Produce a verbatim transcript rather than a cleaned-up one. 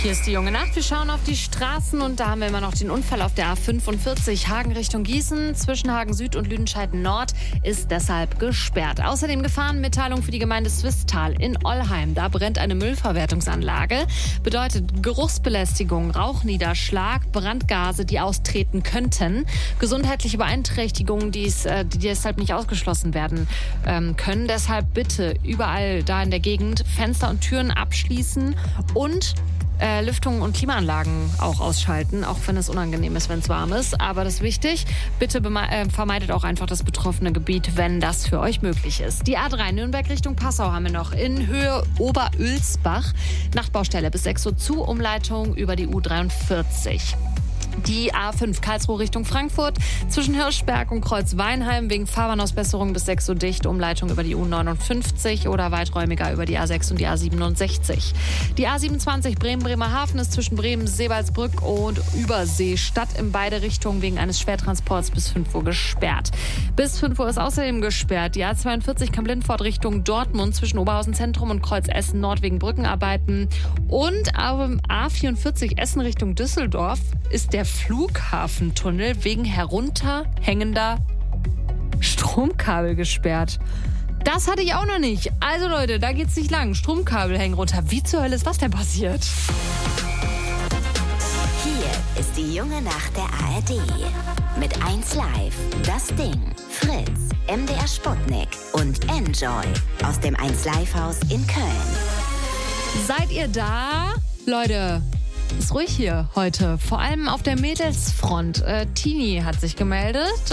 Hier ist die junge Nacht. Wir schauen auf die Straßen und da haben wir immer noch den Unfall auf der A fünfundvierzig Hagen Richtung Gießen. Zwischen Hagen Süd und Lüdenscheid Nord ist deshalb gesperrt. Außerdem Gefahrenmitteilung für die Gemeinde Swisttal in Ollheim. Da brennt eine Müllverwertungsanlage. Bedeutet Geruchsbelästigung, Rauchniederschlag, Brandgase, die austreten könnten. Gesundheitliche Beeinträchtigungen, die, es, äh, die deshalb nicht ausgeschlossen werden ähm, können. Deshalb bitte überall da in der Gegend Fenster und Türen abschließen und Äh, Lüftungen und Klimaanlagen auch ausschalten, auch wenn es unangenehm ist, wenn es warm ist. Aber das ist wichtig. Bitte beme- äh, vermeidet auch einfach das betroffene Gebiet, wenn das für euch möglich ist. Die A drei Nürnberg Richtung Passau haben wir noch in Höhe Oberölsbach. Nachtbaustelle bis sechs Uhr zu, Umleitung über die U dreiundvierzig. Die A fünf Karlsruhe Richtung Frankfurt zwischen Hirschberg und Kreuzweinheim wegen Fahrbahnausbesserung bis sechs Uhr dicht, Umleitung über die U neunundfünfzig oder weiträumiger über die A sechs und die A siebenundsechzig. Die A siebenundzwanzig Bremen-Bremerhaven ist zwischen Bremen, Seebaldsbrück und Überseestadt in beide Richtungen wegen eines Schwertransports bis fünf Uhr gesperrt. Bis fünf Uhr ist außerdem gesperrt die A zweiundvierzig Kamp-Lindfort Richtung Dortmund zwischen Oberhausen Zentrum und Kreuz Essen Nord wegen Brückenarbeiten. Und am A vierundvierzig Essen Richtung Düsseldorf ist der Flughafentunnel wegen herunterhängender Stromkabel gesperrt. Das hatte ich auch noch nicht. Also Leute, da geht's nicht lang. Stromkabel hängen runter. Wie zur Hölle ist das denn passiert? Hier ist die junge Nacht der A R D. Mit eins Live, Das Ding, Fritz, M D R Sputnik und Enjoy aus dem eins Live Haus in Köln. Seid ihr da? Leute, ist ruhig hier heute. Vor allem auf der Mädelsfront. Äh, Tini hat sich gemeldet